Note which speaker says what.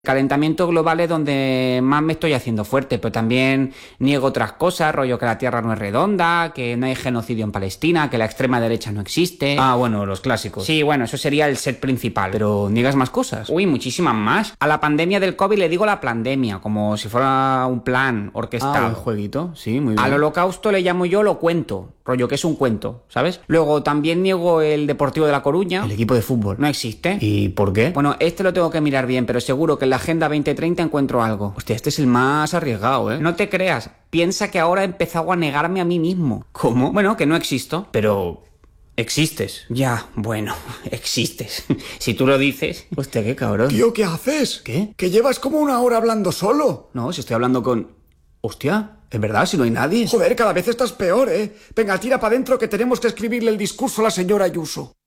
Speaker 1: Calentamiento global es donde más me estoy haciendo fuerte, pero también niego otras cosas, rollo que la Tierra no es redonda, que no hay genocidio en Palestina, que la extrema derecha no existe.
Speaker 2: Ah, bueno, los clásicos.
Speaker 1: Sí, bueno, eso sería el set principal. Pero niegas más cosas. Uy, muchísimas más. A la pandemia del COVID le digo la plandemia, como si fuera un plan orquestado.
Speaker 2: Un jueguito, sí, muy bien.
Speaker 1: Al holocausto le llamo yo lo cuento, rollo que es un cuento, ¿sabes? Luego también niego el Deportivo de La Coruña.
Speaker 2: El equipo de fútbol.
Speaker 1: No existe.
Speaker 2: ¿Y por qué?
Speaker 1: Bueno, este lo tengo que mirar bien, pero seguro que en la Agenda 2030 encuentro algo.
Speaker 2: Hostia, este es el más arriesgado, ¿eh?
Speaker 1: No te creas, piensa que ahora he empezado a negarme a mí mismo.
Speaker 2: ¿Cómo?
Speaker 1: Bueno, que no existo.
Speaker 2: Pero... existes.
Speaker 1: Ya, bueno, existes. Si tú lo dices.
Speaker 2: Hostia, qué cabrón.
Speaker 3: Tío, ¿qué haces?
Speaker 2: ¿Qué?
Speaker 3: Que llevas como una hora hablando solo.
Speaker 2: No, si estoy hablando con... Hostia, ¿es verdad? Si no hay nadie.
Speaker 3: Joder, cada vez estás peor, ¿eh? Venga, tira para adentro que tenemos que escribirle el discurso a la señora Ayuso.